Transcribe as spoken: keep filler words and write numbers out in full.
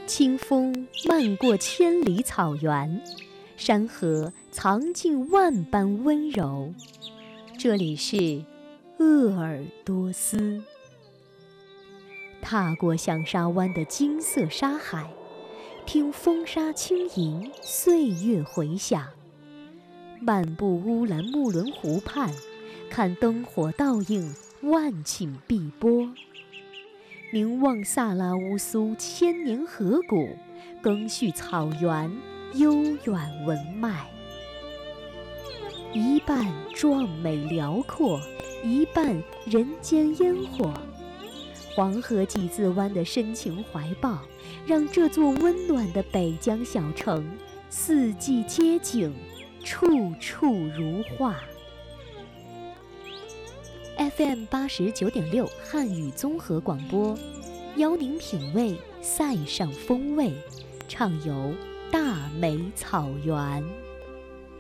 清风漫过千里草原，山河藏进万般温柔。这里是鄂尔多斯。踏过响沙湾的金色沙海，听风沙轻吟，岁月回响。漫步乌兰木伦湖畔，看灯火倒映万顷碧波。凝望萨拉乌苏千年河谷，更续草原悠远文脉。一半壮美辽阔，一半人间烟火。黄河几字湾的深情怀抱，让这座温暖的北疆小城四季街景，处处如画。F M 八十九点六汉语综合广播，邀您品味塞上风味，畅游大美草原。